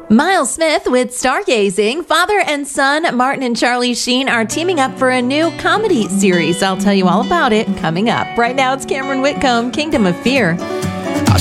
Miles Smith with Stargazing. Father and son Martin and Charlie Sheen are teaming up for a new comedy series. I'll tell you all about it coming up. Right now, it's Cameron Whitcomb, Kingdom of Fear.